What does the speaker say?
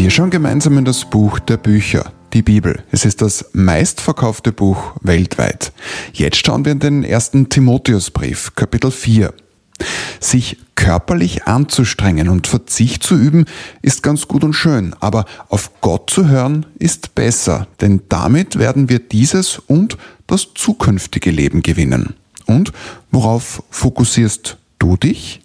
Wir schauen gemeinsam in das Buch der Bücher, die Bibel. Es ist das meistverkaufte Buch weltweit. Jetzt schauen wir in den 1. Timotheusbrief, Kapitel 4. Sich körperlich anzustrengen und Verzicht zu üben, ist ganz gut und schön, aber auf Gott zu hören ist besser, denn damit werden wir dieses und das zukünftige Leben gewinnen. Und worauf fokussierst du dich?